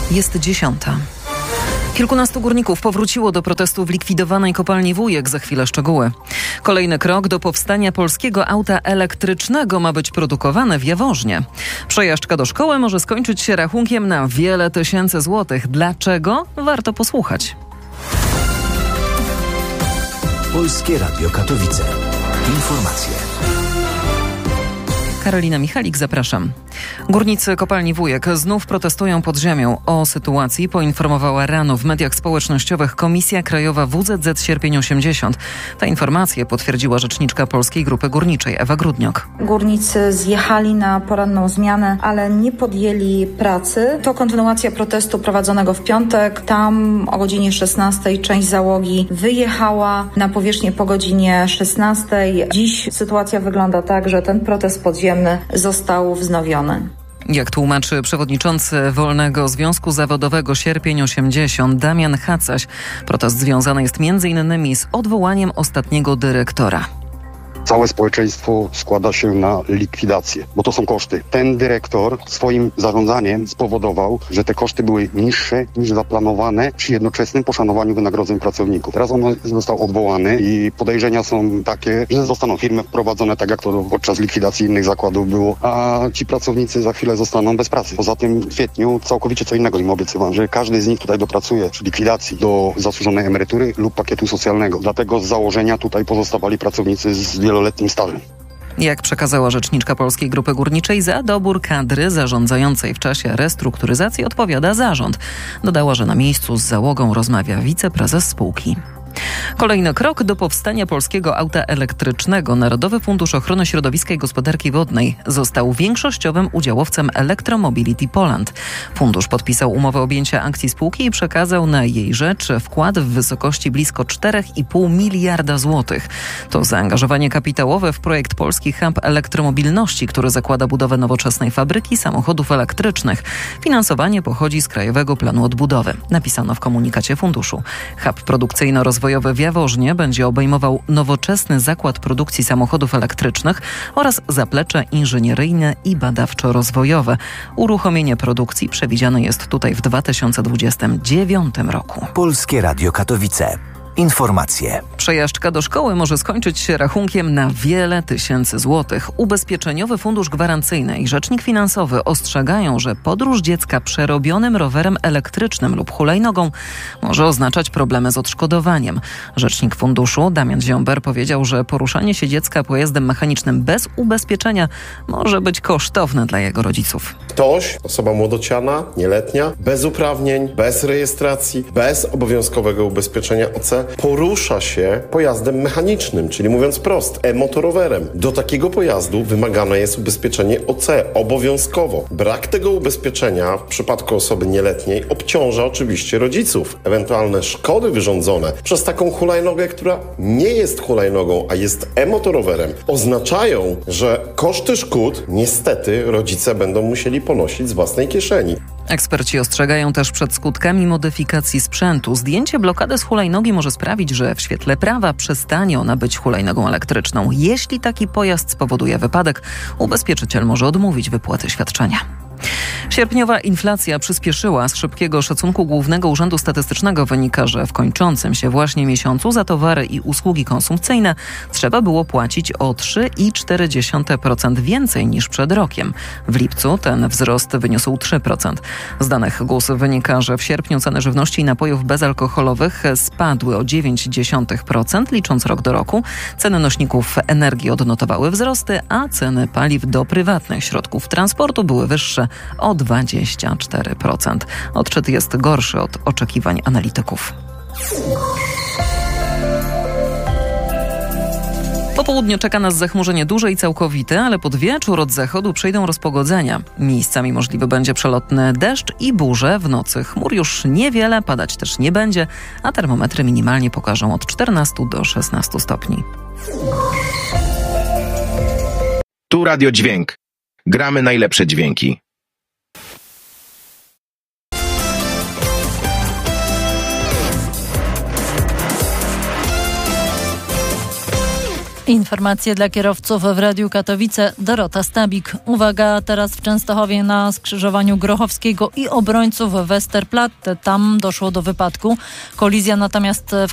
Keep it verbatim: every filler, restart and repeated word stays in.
Jest dziesiąta. Kilkunastu górników powróciło do protestu w likwidowanej kopalni Wujek. Za chwilę szczegóły. Kolejny krok do powstania polskiego auta elektrycznego ma być produkowany w Jaworznie. Przejażdżka do szkoły może skończyć się rachunkiem na wiele tysięcy złotych. Dlaczego? Warto posłuchać. Polskie Radio Katowice. Informacje. Karolina Michalik, zapraszam. Górnicy kopalni Wujek znów protestują pod ziemią. O sytuacji poinformowała rano w mediach społecznościowych Komisja Krajowa W Z Z Sierpień osiemdziesiąt. Te informacje potwierdziła rzeczniczka Polskiej Grupy Górniczej Ewa Grudniok. Górnicy zjechali na poranną zmianę, ale nie podjęli pracy. To kontynuacja protestu prowadzonego w piątek. Tam o godzinie szesnastej część załogi wyjechała na powierzchnię po godzinie szesnastej. Dziś sytuacja wygląda tak, że ten protest podziemny został wznowiony. Jak tłumaczy przewodniczący Wolnego Związku Zawodowego Sierpień osiemdziesiąt Damian Hacaś, protest związany jest między innymi z odwołaniem ostatniego dyrektora. Całe społeczeństwo składa się na likwidację, bo to są koszty. Ten dyrektor swoim zarządzaniem spowodował, że te koszty były niższe niż zaplanowane przy jednoczesnym poszanowaniu wynagrodzeń pracowników. Teraz on został odwołany i podejrzenia są takie, że zostaną firmy wprowadzone tak jak to podczas likwidacji innych zakładów było, a ci pracownicy za chwilę zostaną bez pracy. Poza tym w kwietniu całkowicie co innego im obiecywałem, że każdy z nich tutaj dopracuje przy likwidacji do zasłużonej emerytury lub pakietu socjalnego. Dlatego z założenia tutaj pozostawali pracownicy z wieloletnim stażem. Jak przekazała rzeczniczka Polskiej Grupy Górniczej, za dobór kadry zarządzającej w czasie restrukturyzacji odpowiada zarząd. Dodała, że na miejscu z załogą rozmawia wiceprezes spółki. Kolejny krok do powstania polskiego auta elektrycznego. Narodowy Fundusz Ochrony Środowiska i Gospodarki Wodnej został większościowym udziałowcem Electromobility Poland. Fundusz podpisał umowę objęcia akcji spółki i przekazał na jej rzecz wkład w wysokości blisko cztery i pół miliarda złotych. To zaangażowanie kapitałowe w projekt Polski Hub Elektromobilności, który zakłada budowę nowoczesnej fabryki samochodów elektrycznych. Finansowanie pochodzi z Krajowego Planu Odbudowy. Napisano w komunikacie funduszu. Hub produkcyjno-rozwojowy w Jaworznie będzie obejmował nowoczesny zakład produkcji samochodów elektrycznych oraz zaplecze inżynieryjne i badawczo-rozwojowe. Uruchomienie produkcji przewidziane jest tutaj w dwa tysiące dwudziestym dziewiątym roku. Polskie Radio Katowice. Informacje. Przejażdżka do szkoły może skończyć się rachunkiem na wiele tysięcy złotych. Ubezpieczeniowy Fundusz Gwarancyjny i Rzecznik Finansowy ostrzegają, że podróż dziecka przerobionym rowerem elektrycznym lub hulajnogą może oznaczać problemy z odszkodowaniem. Rzecznik funduszu Damian Ziąber powiedział, że poruszanie się dziecka pojazdem mechanicznym bez ubezpieczenia może być kosztowne dla jego rodziców. Ktoś, osoba młodociana, nieletnia, bez uprawnień, bez rejestracji, bez obowiązkowego ubezpieczenia O C porusza się pojazdem mechanicznym, czyli mówiąc prost, e-motorowerem. Do takiego pojazdu wymagane jest ubezpieczenie O C obowiązkowo. Brak tego ubezpieczenia w przypadku osoby nieletniej obciąża oczywiście rodziców. Ewentualne szkody wyrządzone przez taką hulajnogę, która nie jest hulajnogą, a jest e-motorowerem, oznaczają, że koszty szkód niestety rodzice będą musieli ponosić z własnej kieszeni. Eksperci ostrzegają też przed skutkami modyfikacji sprzętu. Zdjęcie blokady z hulajnogi może sprawić, że w świetle prawa przestanie ona być hulajnogą elektryczną. Jeśli taki pojazd spowoduje wypadek, ubezpieczyciel może odmówić wypłaty świadczenia. Sierpniowa inflacja przyspieszyła. Z szybkiego szacunku Głównego Urzędu Statystycznego wynika, że w kończącym się właśnie miesiącu za towary i usługi konsumpcyjne trzeba było płacić o trzy i cztery dziesiąte procent więcej niż przed rokiem. W lipcu ten wzrost wyniósł trzy procent. Z danych G U S wynika, że w sierpniu ceny żywności i napojów bezalkoholowych spadły o dziewięć dziesiątych procent, licząc rok do roku. Ceny nośników energii odnotowały wzrosty, a ceny paliw do prywatnych środków transportu były wyższe o dwadzieścia cztery procent. Odczyt jest gorszy od oczekiwań analityków. Po południu czeka nas zachmurzenie duże i całkowite, ale pod wieczór od zachodu przejdą rozpogodzenia. Miejscami możliwy będzie przelotny deszcz i burze. W nocy chmur już niewiele, padać też nie będzie, a termometry minimalnie pokażą od czternastu do szesnastu stopni. Tu Radio Dźwięk. Gramy najlepsze dźwięki. Informacje dla kierowców w Radiu Katowice. Dorota Stabik. Uwaga, teraz w Częstochowie na skrzyżowaniu Grochowskiego i Obrońców Westerplatte. Tam doszło do wypadku. Kolizja natomiast w